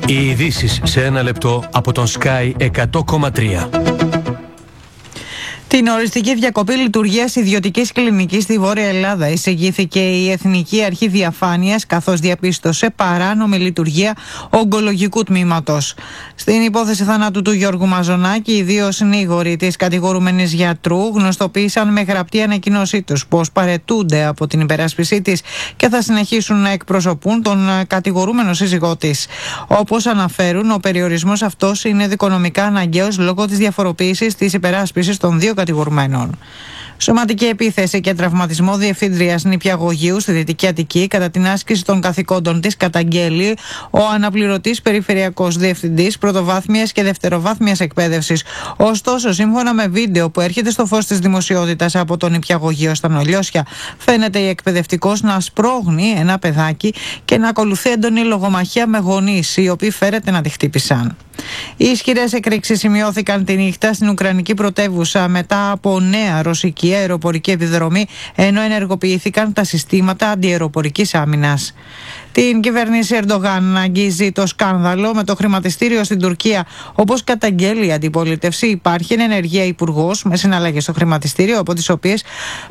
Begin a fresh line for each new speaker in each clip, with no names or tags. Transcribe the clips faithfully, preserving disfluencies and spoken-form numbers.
Οι ειδήσεις σε ένα λεπτό από τον Sky εκατό κόμμα τρία.
Την οριστική διακοπή λειτουργίας ιδιωτικής κλινικής στη Βόρεια Ελλάδα εισηγήθηκε η Εθνική Αρχή Διαφάνειας, καθώς διαπίστωσε παράνομη λειτουργία ογκολογικού τμήματος. Στην υπόθεση θανάτου του Γιώργου Μαζονάκη, οι δύο συνήγοροι της κατηγορούμενης γιατρού γνωστοποίησαν με γραπτή ανακοίνωσή τους πως παραιτούνται από την υπεράσπιση της και θα συνεχίσουν να εκπροσωπούν τον κατηγορούμενο σύζυγό της. Όπως αναφέρουν, ο περιορισμός αυτός είναι δικονομικά αναγκαίος λόγω της διαφοροποίησης της υπεράσπισης των δύο κατηγορουμένων. Σωματική επίθεση και τραυματισμό διευθύντριας νηπιαγωγείου στη Δυτική Αττική κατά την άσκηση των καθηκόντων της καταγγέλει ο αναπληρωτής περιφερειακός διευθυντής πρωτοβάθμιας και δευτεροβάθμιας εκπαίδευσης. Ωστόσο, σύμφωνα με βίντεο που έρχεται στο φως της δημοσιότητας από το νηπιαγωγείο στα Νολιώσια, φαίνεται η εκπαιδευτικός να σπρώχνει ένα παιδάκι και να ακολουθεί έντονη λογομαχία με γονείς, οι οποίοι φέρεται να τη χτύπησαν. Οι ισχυρές εκρήξεις σημειώθηκαν τη νύχτα στην Ουκρανική πρωτεύουσα μετά από νέα ρωσική αεροπορική επιδρομή, ενώ ενεργοποιήθηκαν τα συστήματα αντιαεροπορικής άμυνας. Την κυβέρνηση Ερντογάν αγγίζει το σκάνδαλο με το χρηματιστήριο στην Τουρκία. Όπως καταγγέλει η αντιπολίτευση, υπάρχει ενεργεία υπουργός με συναλλαγές στο χρηματιστήριο, από τις οποίες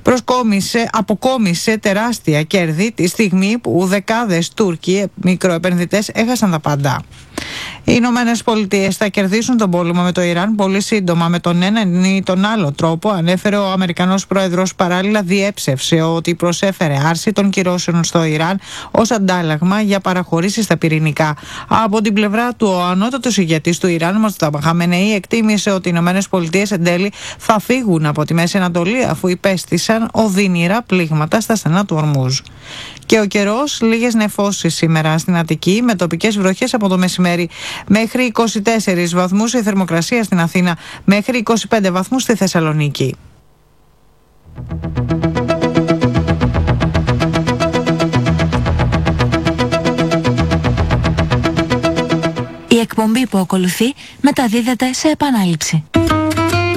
αποκόμισε τεράστια κέρδη τη στιγμή που δεκάδες Τούρκοι μικροεπενδυτές έχασαν τα πάντα. Οι Ηνωμένες Πολιτείες θα κερδίσουν τον πόλεμο με το Ιράν πολύ σύντομα, με τον έναν ή τον άλλο τρόπο, ανέφερε ο Αμερικανός Πρόεδρος. Παράλληλα, διέψευσε ότι προσέφερε άρση των κυρώσεων στο Ιράν ως αντάλλαγμα για παραχωρήσεις στα πυρηνικά. Από την πλευρά του, ο ανώτατος ηγετής του Ιράν, Μοσταφά Χαμενεή, εκτίμησε ότι οι Ηνωμένες Πολιτείες εν τέλει θα φύγουν από τη Μέση Ανατολή, αφού υπέστησαν οδύνηρα πλήγματα στα στενά του Ορμούζ. Και ο καιρός, λίγες νεφώσεις σήμερα στην Αττική, με τοπικές βροχές από το μεσημέρι. Μέχρι είκοσι τέσσερις βαθμούς η θερμοκρασία στην Αθήνα, μέχρι είκοσι πέντε βαθμούς στη Θεσσαλονίκη.
Η εκπομπή που ακολουθεί μεταδίδεται σε επανάληψη.